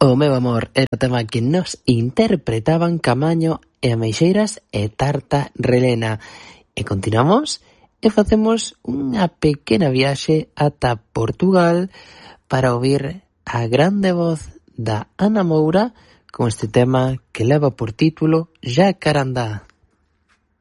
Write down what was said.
O meu amor era o tema que nos interpretaban Camaño e Ameixeiras e Tarta Relena. E continuamos e facemos unha pequena viaxe ata Portugal para ouvir a grande voz da Ana Moura con este tema que leva por título Jacarandá.